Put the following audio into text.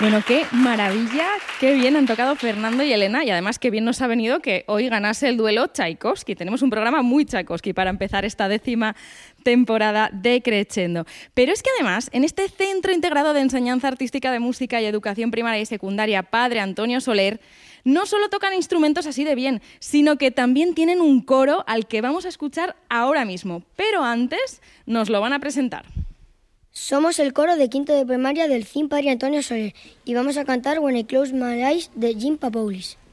Bueno, qué maravilla, qué bien han tocado Fernando y Elena y además qué bien nos ha venido que hoy ganase el duelo Tchaikovsky. Tenemos un programa muy Tchaikovsky para empezar esta 10ª temporada de Crescendo. Pero es que además, en este Centro Integrado de Enseñanza Artística de Música y Educación Primaria y Secundaria Padre Antonio Soler, no solo tocan instrumentos así de bien, sino que también tienen un coro al que vamos a escuchar ahora mismo. Pero antes nos lo van a presentar. Somos el coro de quinto de primaria del CIM Padre Antonio Soler y vamos a cantar When I Close My Eyes de Jim Papoulis.